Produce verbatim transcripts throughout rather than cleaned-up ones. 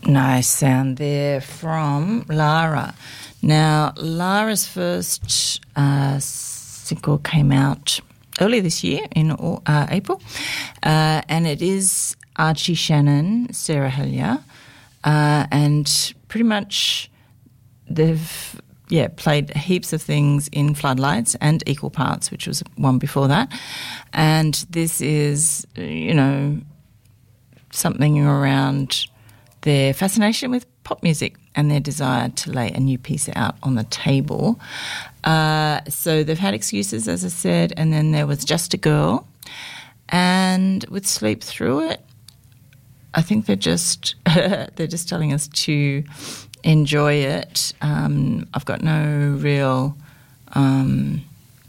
Nice sound there from Lara. Now, Lara's first uh, single came out earlier this year in uh, April, uh, and it is Archie Shannon, Sarah Hellier, uh, and pretty much they've yeah played heaps of things in Floodlights and Equal Parts, which was one before that, and this is, you know, something around their fascination with pop music and their desire to lay a new piece out on the table. Uh, so they've had Excuses, as I said, and then there was Just a Girl. And with Sleep Through It, I think they're just they're just telling us to enjoy it. Um, I've got no real um,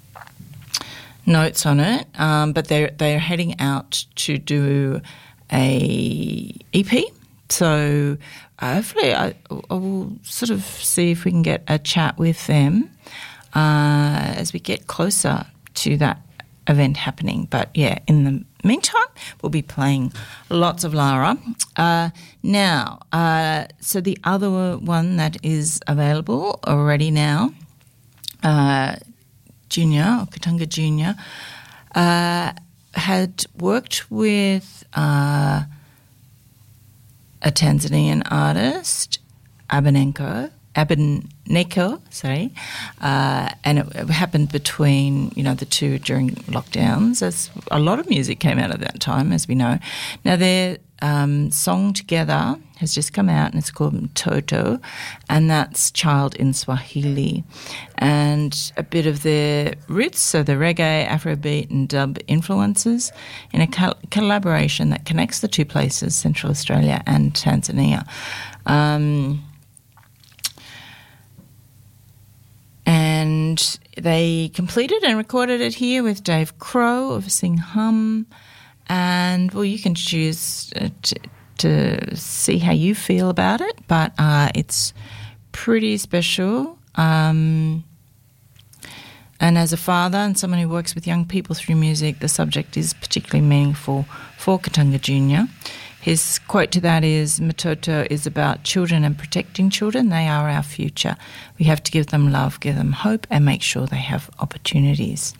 notes on it, um, but they're they're heading out to do a E P. So uh, hopefully I, I will sort of see if we can get a chat with them uh, as we get closer to that event happening. But, yeah, in the meantime, we'll be playing lots of Lara. Uh, now, uh, so the other one that is available already now, uh, Junior, or Katanga Junior, uh, had worked with Uh, a Tanzanian artist, Abanenko, Abaneko, sorry, uh, and it, it happened between, you know, the two during lockdowns, as a lot of music came out at that time, as we know. Now, their um, song together has just come out, and it's called Mtoto, and that's Child in Swahili. And a bit of their roots, so the reggae, Afrobeat and dub influences, in a col- collaboration that connects the two places, Central Australia and Tanzania. Um, and they completed and recorded it here with Dave Crow of Sing Hum. And, well, you can choose uh, to, to see how you feel about it, but uh, it's pretty special. Um, and as a father and someone who works with young people through music, the subject is particularly meaningful for Katanga Junior His quote to that is, Mtoto is about children and protecting children. They are our future. We have to give them love, give them hope, and make sure they have opportunities.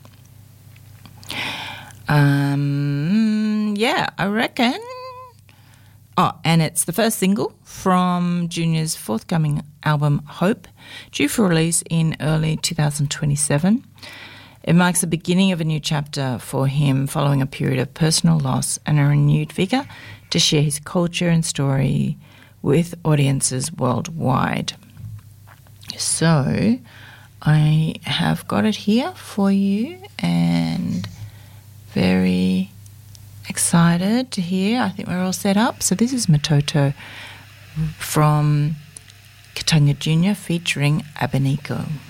Um, yeah, I reckon. Oh, and it's the first single from Junior's forthcoming album, Hope, due for release in early two thousand twenty-seven. It marks the beginning of a new chapter for him following a period of personal loss and a renewed vigour to share his culture and story with audiences worldwide. So I have got it here for you, and very excited to hear. I think we're all set up. So this is Mtoto from Katanga Junior featuring Abaneko.